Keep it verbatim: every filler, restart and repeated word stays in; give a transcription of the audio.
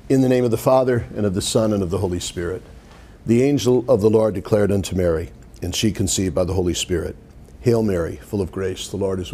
In the name of the Father, and of the Son, and of the Holy Spirit. The angel of the Lord declared unto Mary, and she conceived by the Holy Spirit. Hail Mary, full of grace, the Lord is with thee.